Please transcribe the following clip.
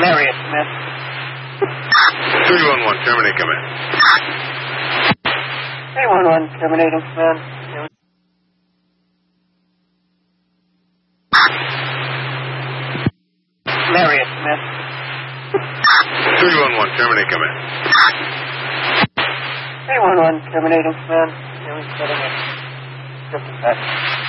Lariat Smith. 311, terminate command. 311, terminating command. Lariat Smith. 311, terminate command. 311, terminating command. Setting it. 50 seconds.